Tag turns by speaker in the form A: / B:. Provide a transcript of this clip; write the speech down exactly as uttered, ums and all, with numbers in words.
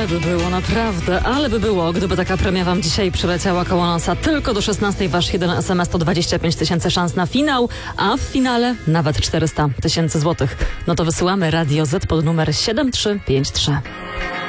A: Ale by było, naprawdę, ale by było, gdyby taka premia wam dzisiaj przyleciała koło nosa. Tylko do szesnastej wasz jeden es em es to dwadzieścia pięć tysięcy szans na finał, a w finale nawet czterysta tysięcy złotych. No to wysyłamy Radio Z pod numer siedem trzy pięć trzy.